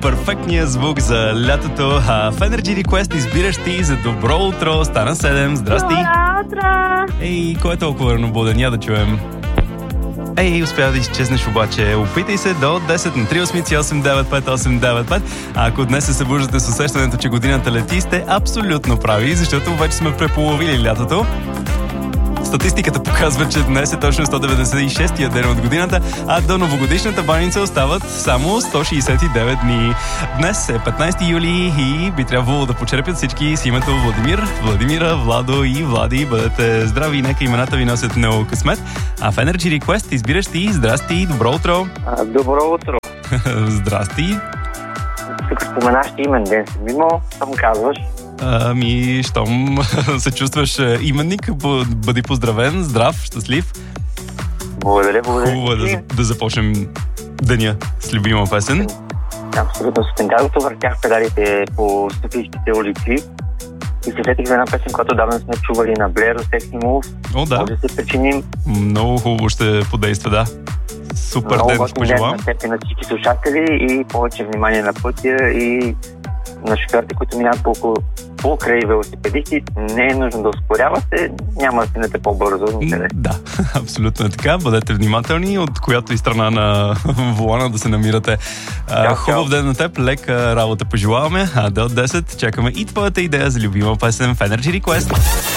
Перфектният звук за лятото. В Energy Request избираш ти за добро утро. Стана 7. Здрасти. Добро утро! Ей, кой е толкова ранобуден? Я да чуем. Ей, успя да изчезнеш обаче. Опитай се до 10 на 3889895. А ако днес се събуждате с усещането, че годината лети, сте абсолютно прави, защото вече сме преполовили лятото. Статистиката показва, че днес е точно 196-тия ден от годината, а до новогодишната баница остават само 169 дни. Днес е 15 юли и би трябвало да почерпят всички с името Владимир, Владимира, Владо и Влади. Бъдете здрави и нека имената ви носят много късмет. А в Energy Request избираш ти. Здрасти, добро утро! Добро утро! Здрасти! Тук споменаш, че имен ден съм имал, съм казваш. Щом се чувстваш именник, бъди поздравен, здрав, щастлив. Благодаря. Хубаво е да започнем деня с любима песен. Абсолютно сутринта, като въртях педалите по софийските улици и се сетих за една песен, която давно сме чували на Блер, Sexy Move. О, да. Може да се причиним. Много хубаво ще подейства, да. Супер много ден пожелавам. Много на теб и на всички слушатели и повече внимание на пътя и на шофьорите, които минават покрай велосипедисти. Не е нужно да ускорявате, няма да стигнете по-бързо. Да, абсолютно е така. Бъдете внимателни, от която и страна на волана да се намирате. Хубав ден на теб, лека работа пожелаваме. А до 10 чакаме и твоята идея за любима песен в Energy Request.